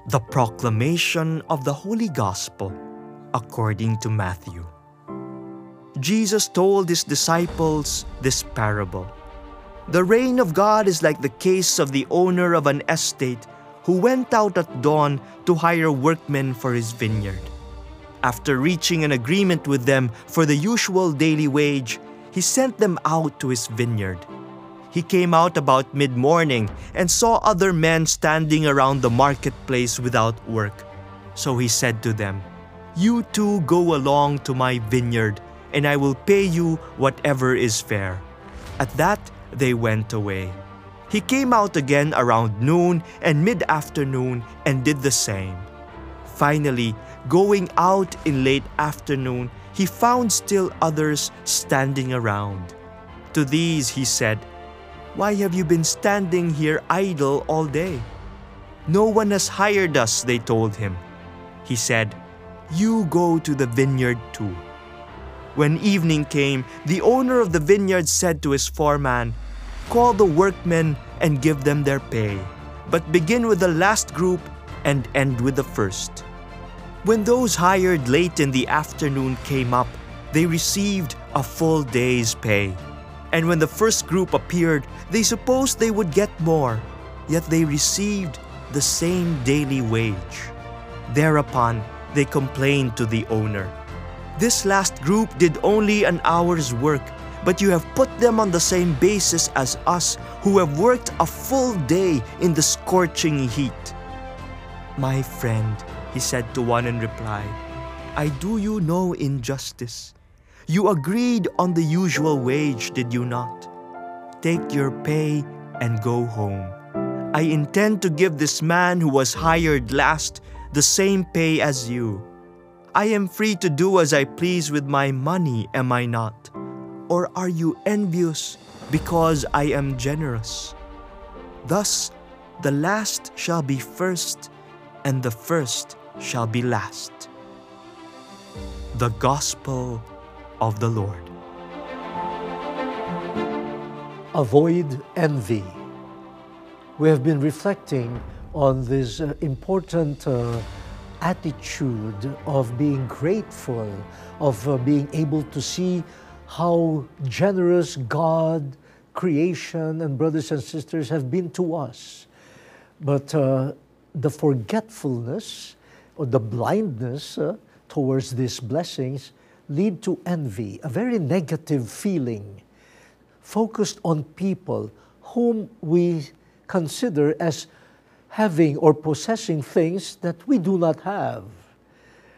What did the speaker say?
The proclamation of the Holy Gospel according to Matthew. Jesus told his disciples this parable. The reign of God is like the case of the owner of an estate who went out at dawn to hire workmen for his vineyard. After reaching an agreement with them for the usual daily wage, he sent them out to his vineyard. He came out about mid-morning and saw other men standing around the marketplace without work. So he said to them, "You too go along to my vineyard, and I will pay you whatever is fair." At that, they went away. He came out again around noon and mid-afternoon and did the same. Finally, going out in late afternoon, he found still others standing around. To these he said, "Why have you been standing here idle all day?" "No one has hired us," they told him. He said, "You go to the vineyard too." When evening came, the owner of the vineyard said to his foreman, "Call the workmen and give them their pay, but begin with the last group and end with the first." When those hired late in the afternoon came up, they received a full day's pay. And when the first group appeared, they supposed they would get more, yet they received the same daily wage. Thereupon, they complained to the owner, "This last group did only an hour's work, but you have put them on the same basis as us, who have worked a full day in the scorching heat." "My friend," he said to one in reply, "I do you no injustice. You agreed on the usual wage, did you not? Take your pay and go home. I intend to give this man who was hired last the same pay as you. I am free to do as I please with my money, am I not? Or are you envious because I am generous? Thus, the last shall be first, and the first shall be last." The Gospel of the Lord. Avoid envy. We have been reflecting on this important attitude of being grateful, of being able to see how generous God, creation, and brothers and sisters have been to us. But the forgetfulness or the blindness towards these blessings lead to envy, a very negative feeling, focused on people whom we consider as having or possessing things that we do not have.